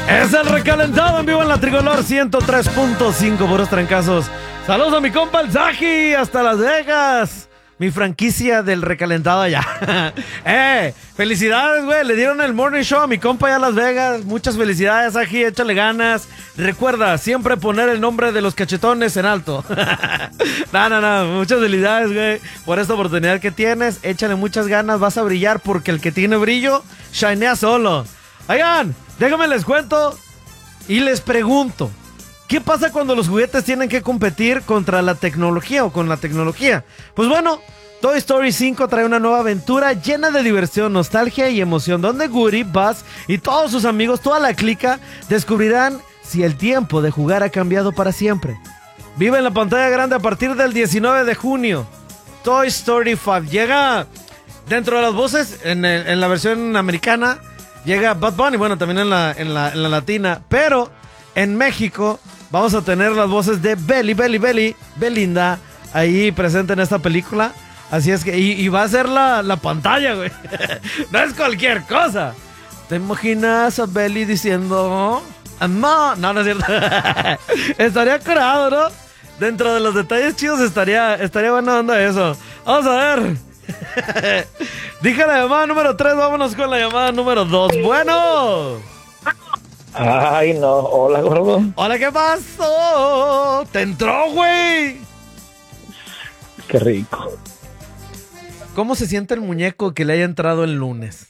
Es el recalentado en vivo en la Tricolor 103.5 puros trancazos. Saludos a mi compa el Zaji hasta Las Vegas. Mi franquicia del recalentado allá. Felicidades, güey. Le dieron el morning show a mi compa allá a Las Vegas. Muchas felicidades, Zaji. Échale ganas. Recuerda, siempre poner el nombre de los cachetones en alto. No. Muchas felicidades, güey, por esta oportunidad que tienes. Échale muchas ganas. Vas a brillar porque el que tiene brillo, shinea solo. Oigan, déjame les cuento y les pregunto. ¿Qué pasa cuando los juguetes tienen que competir contra la tecnología o con la tecnología? Pues bueno, Toy Story 5 trae una nueva aventura llena de diversión, nostalgia y emoción, donde Woody, Buzz y todos sus amigos, toda la clica, descubrirán si el tiempo de jugar ha cambiado para siempre. Vive en la pantalla grande a partir del 19 de junio. Toy Story 5 llega dentro de las voces, en la versión americana, llega Bad Bunny, bueno, también en la latina, pero en México vamos a tener las voces de Belinda, ahí presente en esta película. Así es que, y va a ser la pantalla, güey. No es cualquier cosa. ¿Te imaginas a Beli diciendo no? No es cierto. Estaría curado, ¿no? Dentro de los detalles chidos estaría buena onda eso. Vamos a ver. Dije la llamada número 3, vámonos con la llamada número 2. Bueno. Ay, no. Hola, gordo. Hola, ¿qué pasó? ¿Te entró, güey? Qué rico. ¿Cómo se siente el muñeco que le haya entrado el lunes?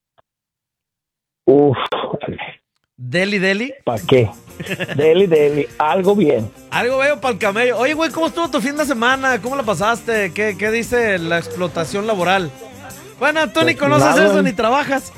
Uf. ¿Deli? ¿Para qué? Deli. Algo bien. Algo veo para el camello. Oye, güey, ¿cómo estuvo tu fin de semana? ¿Cómo la pasaste? ¿Qué dice la explotación laboral? Bueno, tú ni conoces eso, ni trabajas.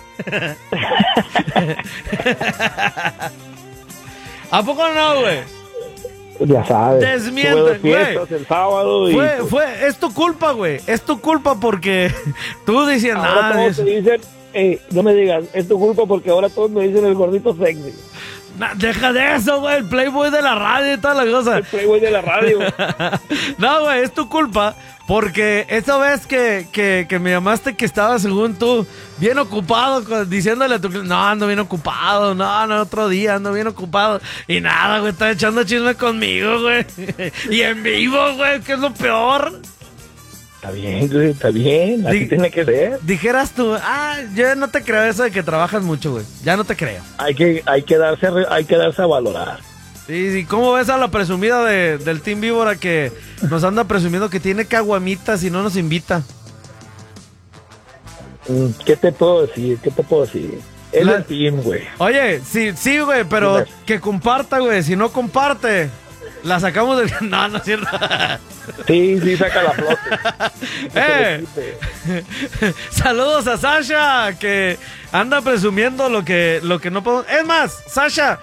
¿A poco no, güey? Ya sabes. Desmiente, güey. El sábado es tu culpa, güey. Es tu culpa porque tú dices ahora nada. Todos te dicen, no me digas, es tu culpa porque ahora todos me dicen el gordito sexy. Deja de eso, güey. El Playboy de la radio y toda la cosa. El Playboy de la radio. No, güey, es tu culpa. Porque esa vez que me llamaste que estaba, según tú, bien ocupado, diciéndole a tu cliente, no, ando bien ocupado, no, otro día ando bien ocupado. Y nada, güey, está echando chisme conmigo, güey. Y en vivo, güey, que es lo peor. Está bien, güey, está bien, así tiene que ser. Dijeras tú, yo no te creo eso de que trabajas mucho, güey. Ya no te creo. Hay que darse a valorar. Sí, ¿cómo ves a la presumida del Team Víbora que nos anda presumiendo que tiene caguamitas y no nos invita? ¿Qué te puedo decir? Es el team, güey. Oye, sí, güey, pero que comparta, güey. Si no comparte, la sacamos del... No es cierto. Sí, saca la flote. Saludos a Sasha, que anda presumiendo lo que no podemos... Es más, Sasha,